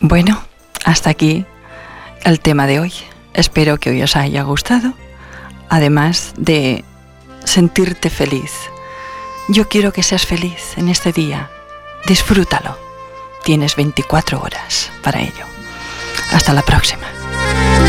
Bueno, hasta aquí el tema de hoy. Espero que hoy os haya gustado, además de sentirte feliz. Yo quiero que seas feliz en este día. Disfrútalo. Tienes 24 horas para ello. Hasta la próxima.